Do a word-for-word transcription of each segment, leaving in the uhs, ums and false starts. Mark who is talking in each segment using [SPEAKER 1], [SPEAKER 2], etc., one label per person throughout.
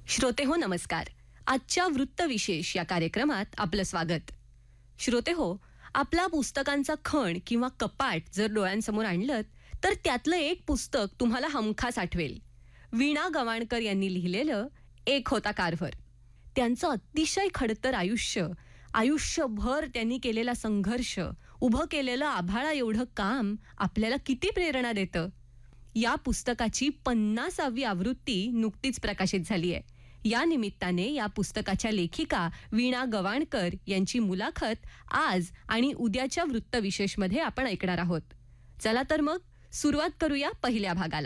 [SPEAKER 1] श्रोते हो नमस्कार. आजच्या वृत्तविशेष या कार्यक्रमात आपलं स्वागत. श्रोते हो, आपला पुस्तकांचा खण किंवा कपाट जर डोळ्यांसमोर आणलं तर त्यातलं एक पुस्तक तुम्हाला हमखास आठवेल. वीणा गवाणकर यांनी लिहिलेलं एक होता कारभार. त्यांचं अतिशय खडतर आयुष्य, आयुष्यभर त्यांनी केलेला संघर्ष, उभं केलेलं आभाळा एवढं काम आपल्याला किती प्रेरणा देतं. या पुस्तकाची पन्नासावी आवृत्ती नुकतीच प्रकाशित झाली आहे. या निमित्ताने या पुस्तकाच्या लेखिका वीणा गवाणकर यांची मुलाखत आज आणि उद्याच्या वृत्तविशेषमध्ये आपण ऐकणार आहोत. चला तर मग सुरुवात करूया पहिल्या भागाला.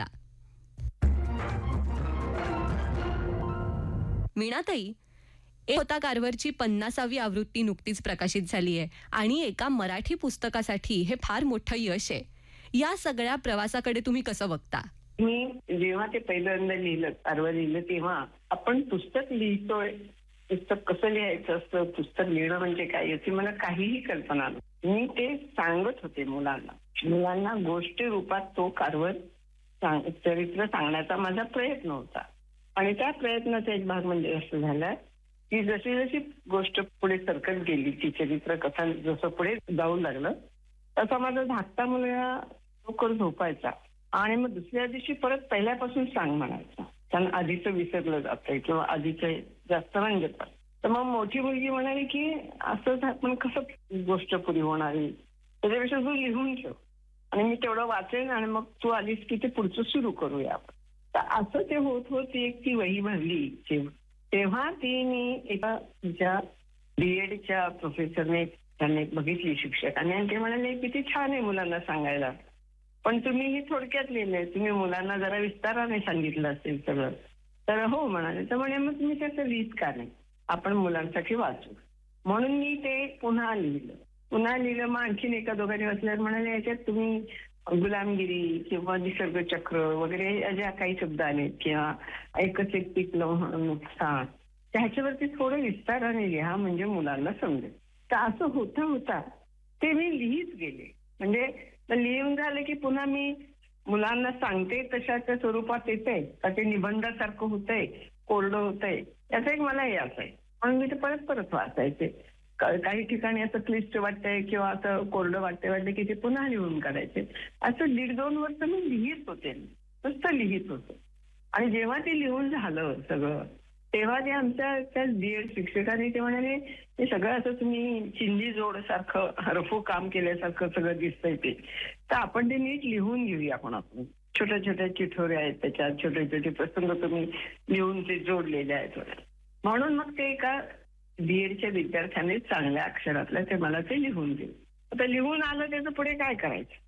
[SPEAKER 1] वीणाताई, एक होता कारभारची पन्नासावी आवृत्ती नुकतीच प्रकाशित झाली आहे आणि एका मराठी पुस्तकासाठी हे फार मोठं यश आहे. या सगळ्या प्रवासाकडे तुम्ही कसं बघता?
[SPEAKER 2] मी जेव्हा ते पहिल्यांदा लिहिलं, कारभार लिहिलं, तेव्हा आपण पुस्तक लिहितोय, पुस्तक कसं लिहायचं असतं, पुस्तक लिहिणं म्हणजे काय याची मला काहीही कल्पना नव्हती. मी ते सांगत होते मुलांना. मुलांना गोष्टी रूपात तो कारभार सांग चरित्र सांगण्याचा माझा प्रयत्न होता. आणि त्या प्रयत्नाचा एक भाग म्हणजे असं झाला की जशी जशी गोष्ट पुढे सरकत गेली, ती चरित्र कथा जसं पुढे जाऊ लागलं तसा माझा धाकटा मुलगा लवकर झोपायचा आणि मग दुसऱ्या दिवशी परत पहिल्यापासून सांग म्हणायचा. कारण आधीचं विसरलं जातंय किंवा आधीचं जास्त रंजत. तर मग मोठी मुलगी म्हणाली की असं पण कसं गोष्ट पुरी होणारी, त्याच्यापेक्षा तू लिहून ठेव आणि मी तेवढं वाचेन आणि मग तू आलीस की ते पुढचं सुरू करूया आपण. तर असं ते होत होत एक ती वही भरली. तेव्हा ती मी एका तिच्या बीएडच्या प्रोफेसरने त्यांनी बघितली, शिक्षकाने, आणि ते म्हणाले किती छान आहे मुलांना सांगायला, पण तुम्ही ही थोडक्यात लिहिलंय, तुम्ही मुलांना जरा विस्ताराने सांगितलं असेल सगळं. तर हो म्हणाले. तर म्हणे मग तुम्ही त्याचं लिहित का नाही, आपण मुलांसाठी वाचू. म्हणून मी ते पुन्हा लिहिलं पुन्हा लिहिलं मग आणखीन एका दोघांनी वाचल्यावर म्हणाले याच्यात तुम्ही गुलामगिरी किंवा निसर्ग चक्र वगैरे ज्या काही शब्द आले किंवा एकच एक पिकलं म्हणून नुकसान, त्याच्यावरती थोडं विस्ताराने लिहा म्हणजे मुलांना समजेल. तर असं होता होता ते मी लिहित गेले. म्हणजे लिहून झालं की पुन्हा मी मुलांना सांगते तशाच्या स्वरूपात येते का ते निबंधासारखं होतंय, कोरडं होतंय, याचा एक मला हे असाय. म्हणून मी ते परत परत वाचायचे. काही ठिकाणी असं क्लिष्ट वाटतंय किंवा असं कोरडं वाटतंय वाटतं की ते पुन्हा लिहून काढायचे. असं दीड दोन वर्ष मी लिहित होते, नुसतं लिहित होते. आणि जेव्हा ते लिहून झालं सगळं तेव्हा ते आमच्या त्या बीएड शिक्षकांनी ते म्हणाले हे सगळं असं तुम्ही चिंदी जोड सारखं रफू काम केल्यासारखं सगळं दिसतंय ते, तर आपण ते नीट लिहून घेऊया. आपण आपण छोट्या छोट्या चिठोऱ्या आहेत त्याच्यात, छोटे छोटे प्रसंग तुम्ही लिहून ते जोडलेले आहेत. म्हणून मग ते एका बीएडच्या विद्यार्थ्यांनी चांगल्या अक्षरातलं ते मला ते लिहून दिलं. आता लिहून आलं त्याचं पुढे काय करायचं,